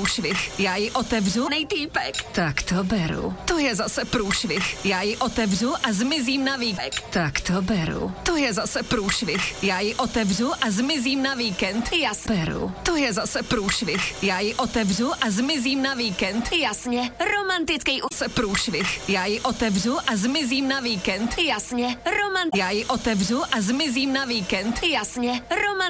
průšvih. Já ji otevřu, nejtýpek. Tak to beru. To je zase průšvih. Já ji otevřu a zmizím na víkend. Tak to beru. To je zase průšvih. Já ji otevřu a zmizím na víkend. Jasně. Beru. To je zase průšvih. Já ji otevřu a zmizím na víkend. Jasně. Romantický se průšvih. Já ji otevřu a zmizím na víkend. Jasně. Já ji otevřu a zmizím na víkend. Jasně.